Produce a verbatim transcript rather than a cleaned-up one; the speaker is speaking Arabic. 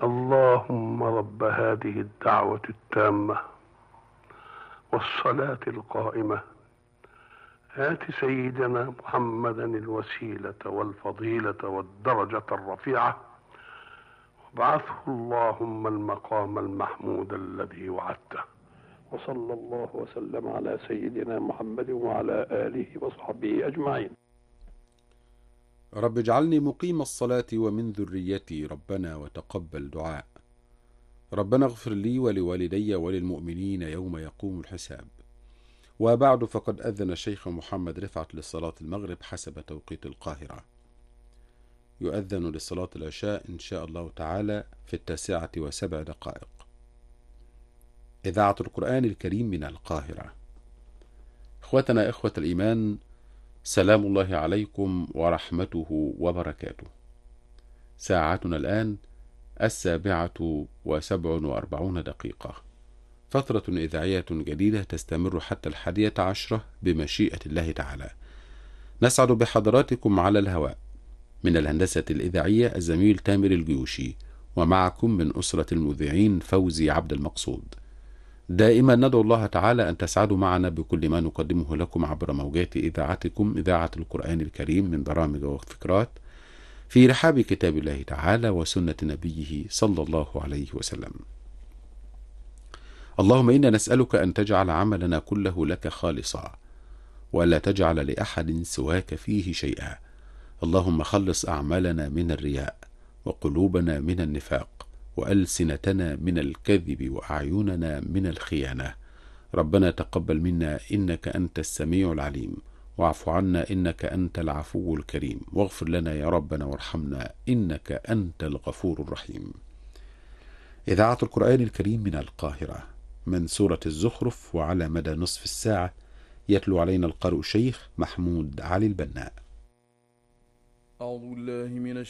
اللهم رب هذه الدعوة التامة والصلاة القائمة آت سيدنا محمدا الوسيلة والفضيلة والدرجة الرفيعة وابعثه اللهم المقام المحمود الذي وعدته. وصلى الله وسلم على سيدنا محمد وعلى آله وصحبه أجمعين. رب اجعلني مقيم الصلاة ومن ذريتي ربنا وتقبل دعاء. ربنا اغفر لي ولوالدي وللمؤمنين يوم يقوم الحساب. وبعد، فقد أذن الشيخ محمد رفعت لصلاة المغرب حسب توقيت القاهرة. يؤذن لصلاة العشاء إن شاء الله تعالى في التاسعة وسبع دقائق. إذاعة القرآن الكريم من القاهرة. إخوتنا إخوة الإيمان، سلام الله عليكم ورحمته وبركاته. ساعتنا الآن السابعة وسبع وأربعون دقيقة. فترة إذاعية جديدة تستمر حتى الحادية عشرة بمشيئة الله تعالى. نسعد بحضراتكم على الهواء. من الهندسة الإذاعية الزميل تامر الجيوشي، ومعكم من أسرة المذيعين فوزي عبد المقصود. دائما ندعو الله تعالى أن تسعدوا معنا بكل ما نقدمه لكم عبر موجات إذاعتكم إذاعة القرآن الكريم من برامج وفكرات في رحاب كتاب الله تعالى وسنة نبيه صلى الله عليه وسلم. اللهم إنا نسألك أن تجعل عملنا كله لك خالصا، ولا تجعل لأحد سواك فيه شيئا. اللهم خلص أعمالنا من الرياء، وقلوبنا من النفاق، وألسنتنا من الكذب، وأعيننا من الخيانة. ربنا تقبل منا إنك أنت السميع العليم، واعف عنا إنك أنت العفو الكريم، واغفر لنا يا ربنا وارحمنا إنك أنت الغفور الرحيم. إذاعة القرآن الكريم من القاهرة، من سورة الزخرف، وعلى مدى نصف الساعة يتلو علينا القارئ الشيخ محمود علي البناء. أعوذ بالله من الشيطان